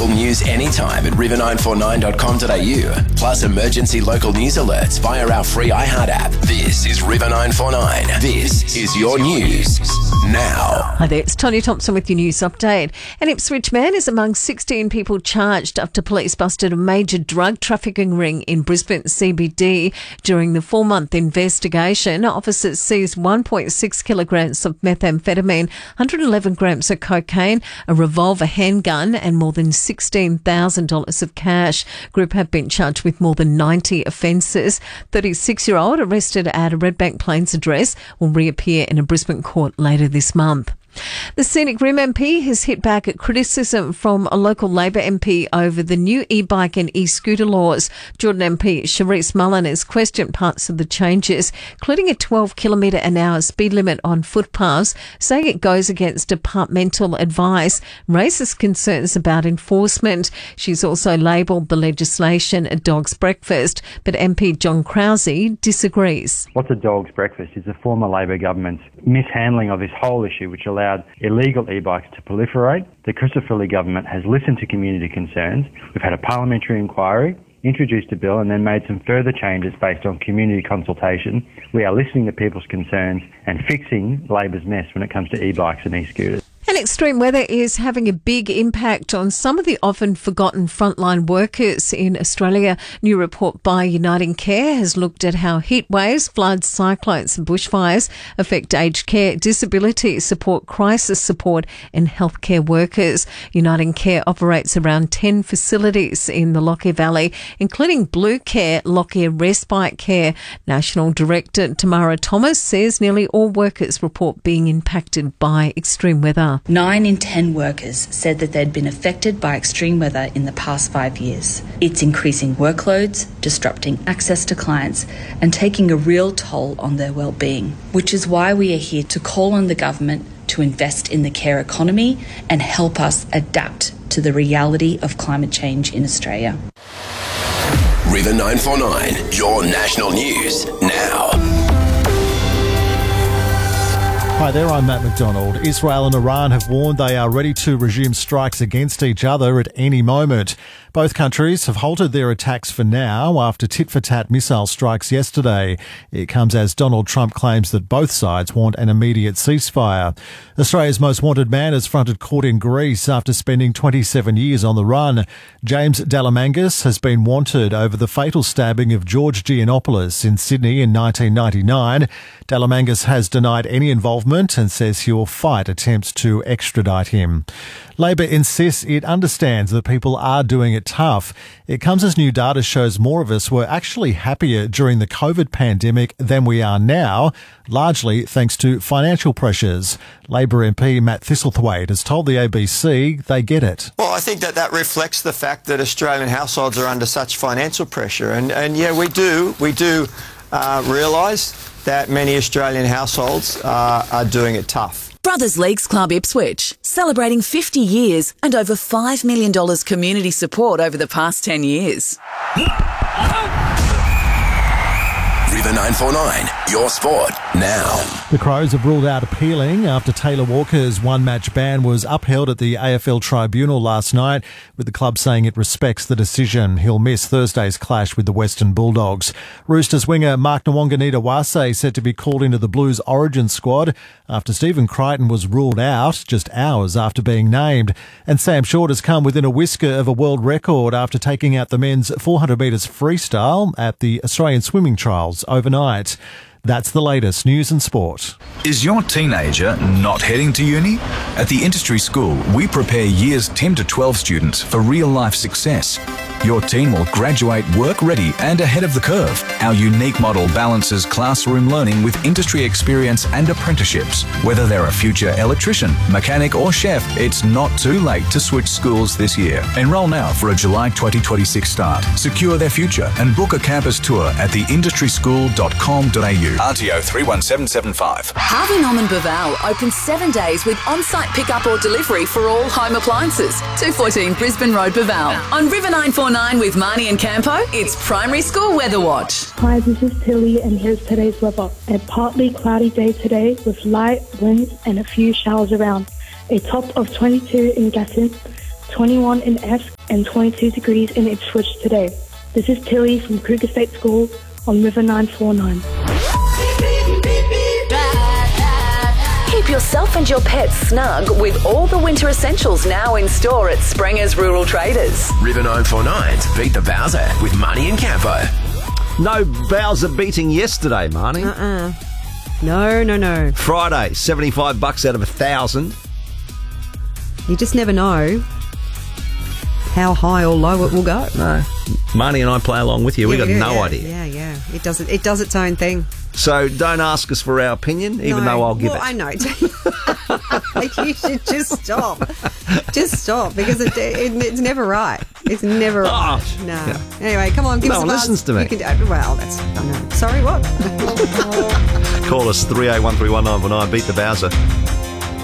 local news anytime at river949.com.au. Plus emergency local news alerts via our free iHeart app. This is River 949. This is your news now. Hi there, it's Tony Thompson with your news update. An Ipswich man is among 16 people charged after police busted a major drug trafficking ring in Brisbane CBD. During the 4-month investigation, officers seized 1.6 kilograms of methamphetamine, 111 grams of cocaine, a revolver handgun and more than $16,000 of cash. Group have been charged with more than 90 offences. 36-year-old arrested at a Redbank Plains address will reappear in a Brisbane court later this month. The Scenic Rim MP has hit back at criticism from a local Labor MP over the new e-bike and e-scooter laws. Jordan MP Charisse Mullen has questioned parts of the changes, including a 12km/h speed limit on footpaths, saying it goes against departmental advice, raises concerns about enforcement. She's also labelled the legislation a dog's breakfast, but MP John Krause disagrees. What's a dog's breakfast is the former Labor government's mishandling of this whole issue, which allowed illegal e-bikes to proliferate. The Christopher Lee government has listened to community concerns. We've had a parliamentary inquiry, introduced a bill and then made some further changes based on community consultation. We are listening to people's concerns and fixing Labor's mess when it comes to e-bikes and e-scooters. And extreme weather is having a big impact on some of the often forgotten frontline workers in Australia. New report by Uniting Care has looked at how heat waves, floods, cyclones and bushfires affect aged care, disability support, crisis support and healthcare workers. Uniting Care operates around 10 facilities in the Lockyer Valley, including Blue Care, Lockyer Respite Care. National Director Tamara Thomas says nearly all workers report being impacted by extreme weather. 9 in 10 workers said that they'd been affected by extreme weather in the past 5 years. It's increasing workloads, disrupting access to clients, and taking a real toll on their well-being, which is why we are here to call on the government to invest in the care economy and help us adapt to the reality of climate change in Australia. River 949, your national news now. Hi there, I'm Matt McDonald. Israel and Iran have warned they are ready to resume strikes against each other at any moment. Both countries have halted their attacks for now after tit-for-tat missile strikes yesterday. It comes as Donald Trump claims that both sides want an immediate ceasefire. Australia's most wanted man has fronted court in Greece after spending 27 years on the run. James Dalamangas has been wanted over the fatal stabbing of George Giannopoulos in Sydney in 1999. Dalamangas has denied any involvement and says he will fight attempts to extradite him. Labor insists it understands that people are doing it tough. It comes as new data shows more of us were actually happier during the COVID pandemic than we are now, largely thanks to financial pressures. Labor MP Matt Thistlethwaite has told the ABC they get it. Well, I think that reflects the fact that Australian households are under such financial pressure. And yeah, we do realise that many Australian households are doing it tough. Brothers Leagues Club Ipswich, celebrating 50 years and over $5 million community support over the past 10 years. River 949, your sport now. The Crows have ruled out appealing after Taylor Walker's one-match ban was upheld at the AFL Tribunal last night, with the club saying it respects the decision. He'll miss Thursday's clash with the Western Bulldogs. Roosters winger Mark Nwanganita-Wase said to be called into the Blues origin squad after Stephen Crichton was ruled out just hours after being named. And Sam Short has come within a whisker of a world record after taking out the men's 400 metres freestyle at the Australian Swimming Trials overnight. That's the latest news and sport. Is your teenager not heading to uni? At the Industry School, we prepare years 10 to 12 students for real-life success. Your teen will graduate work-ready and ahead of the curve. Our unique model balances classroom learning with industry experience and apprenticeships. Whether they're a future electrician, mechanic or chef, it's not too late to switch schools this year. Enrol now for a July 2026 start. Secure their future and book a campus tour at theindustryschool.com.au. RTO 31775. Harvey Norman Baval opens 7 days with on-site pickup or delivery for all home appliances. 214 Brisbane Road, Baval. On River 949 with Marnie and Campo, it's Primary School Weather Watch. Hi, this is Tilly and here's today's weather. A partly cloudy day today with light winds and a few showers around. A top of 22 in Gatton, 21 in Esk, and 22 degrees in Ipswich today. This is Tilly from Kruger State School on River 949. Keep yourself and your pets snug with all the winter essentials now in store at Sprenger's Rural Traders. River 949's Beat the Bowser with Marnie and Campo. No Bowser beating yesterday, Marnie. No. Friday, $75 out of 1,000. You just never know how high or low it will go. No. Marnie and I play along with you. We got no idea. Yeah. It does its own thing. So don't ask us for our opinion, even though I'll give it. I know. You should just stop. Just stop, because it's never right. It's never right. No. Yeah. Anyway, come on, give us a buzz. No one listens to me. Sorry, what? Call us 38131949. Beat the Bowser.